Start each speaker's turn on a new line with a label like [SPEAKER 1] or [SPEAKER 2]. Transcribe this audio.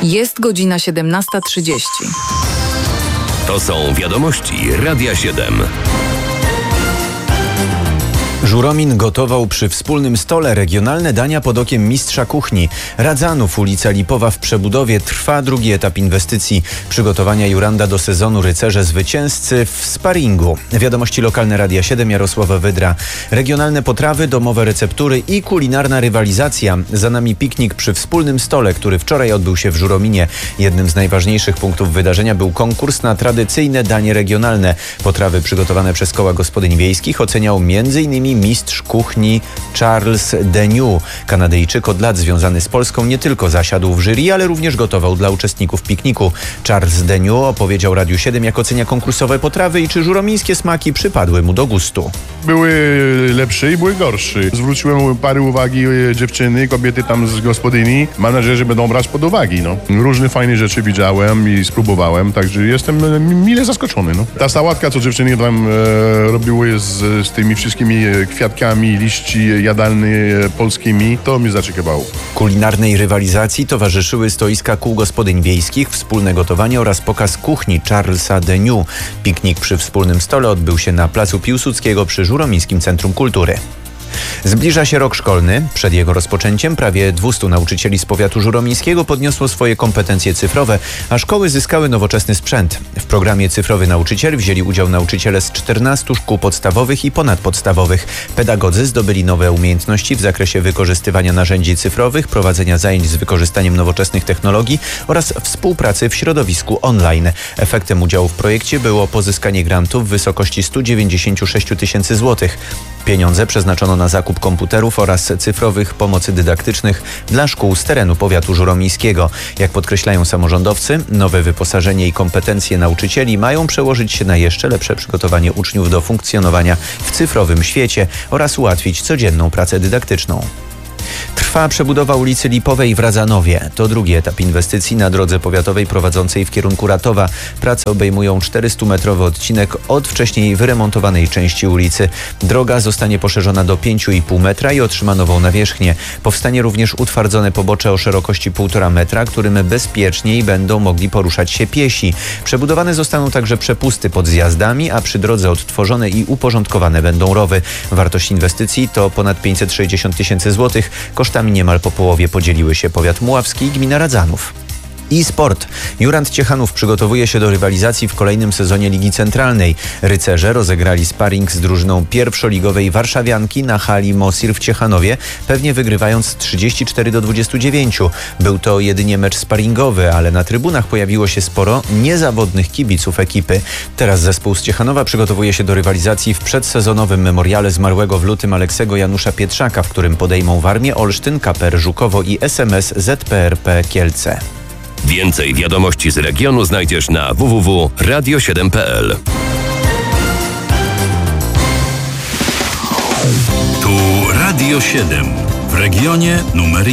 [SPEAKER 1] Jest godzina 17:30.
[SPEAKER 2] To są wiadomości Radia 7.
[SPEAKER 3] Żuromin gotował przy wspólnym stole regionalne dania pod okiem mistrza kuchni. Radzanów, ulica Lipowa w przebudowie. Trwa drugi etap inwestycji. Przygotowania Juranda do sezonu Rycerze Zwycięzcy w sparingu. Wiadomości lokalne Radia 7, Jarosława Wydra. Regionalne potrawy, domowe receptury i kulinarna rywalizacja. Za nami piknik przy wspólnym stole, który wczoraj odbył się w Żurominie. Jednym z najważniejszych punktów wydarzenia był konkurs na tradycyjne danie regionalne. Potrawy przygotowane przez koła gospodyń wiejskich oceniał m.in. mistrz kuchni Charles Deniu. Kanadyjczyk od lat związany z Polską nie tylko zasiadł w jury, ale również gotował dla uczestników pikniku. Charles Deniu opowiedział Radiu 7, jak ocenia konkursowe potrawy i czy żuromińskie smaki przypadły mu do gustu.
[SPEAKER 4] Były lepsze i były gorsze. Zwróciłem parę uwagi dziewczyny, kobiety tam z gospodyni. Mam nadzieję, że będą brać pod uwagę. Różne fajne rzeczy widziałem i spróbowałem, także jestem mile zaskoczony. Ta sałatka, co dziewczyny tam robiły z tymi wszystkimi kwiatkami, liści jadalnymi polskimi, to mnie zaciekawiło.
[SPEAKER 3] Kulinarnej rywalizacji towarzyszyły stoiska kół gospodyń wiejskich, wspólne gotowanie oraz pokaz kuchni Charlesa Deniu. Piknik przy wspólnym stole odbył się na placu Piłsudskiego przy Żuromińskim Centrum Kultury. Zbliża się rok szkolny. Przed jego rozpoczęciem prawie 200 nauczycieli z powiatu żuromińskiego podniosło swoje kompetencje cyfrowe, a szkoły zyskały nowoczesny sprzęt. W programie Cyfrowy Nauczyciel wzięli udział nauczyciele z 14 szkół podstawowych i ponadpodstawowych. Pedagodzy zdobyli nowe umiejętności w zakresie wykorzystywania narzędzi cyfrowych, prowadzenia zajęć z wykorzystaniem nowoczesnych technologii oraz współpracy w środowisku online. Efektem udziału w projekcie było pozyskanie grantów w wysokości 196 tysięcy złotych. Pieniądze przeznaczono na zakup komputerów oraz cyfrowych pomocy dydaktycznych dla szkół z terenu powiatu żuromińskiego. Jak podkreślają samorządowcy, nowe wyposażenie i kompetencje nauczycieli mają przełożyć się na jeszcze lepsze przygotowanie uczniów do funkcjonowania w cyfrowym świecie oraz ułatwić codzienną pracę dydaktyczną. Trwa przebudowa ulicy Lipowej w Radzanowie. To drugi etap inwestycji na drodze powiatowej prowadzącej w kierunku Ratowa. Prace obejmują 400-metrowy odcinek od wcześniej wyremontowanej części ulicy. Droga zostanie poszerzona do 5,5 metra i otrzyma nową nawierzchnię. Powstanie również utwardzone pobocze o szerokości 1,5 metra, którym bezpieczniej będą mogli poruszać się piesi. Przebudowane zostaną także przepusty pod zjazdami, a przy drodze odtworzone i uporządkowane będą rowy. Wartość inwestycji to ponad 560 tysięcy złotych. Kosztami niemal po połowie podzieliły się powiat muławski i gmina Radzanów. I sport. Jurand Ciechanów przygotowuje się do rywalizacji w kolejnym sezonie Ligi Centralnej. Rycerze rozegrali sparring z drużyną pierwszoligowej warszawianki na hali Mosir w Ciechanowie, pewnie wygrywając 34-29. Był to jedynie mecz sparingowy, ale na trybunach pojawiło się sporo niezawodnych kibiców ekipy. Teraz zespół z Ciechanowa przygotowuje się do rywalizacji w przedsezonowym memoriale zmarłego w lutym Aleksego Janusza Pietrzaka, w którym podejmą Warmię, Olsztyn, KPR Żukowo i SMS ZPRP Kielce.
[SPEAKER 2] Więcej wiadomości z regionu znajdziesz na www.radio7.pl.
[SPEAKER 5] Tu Radio 7 w regionie numer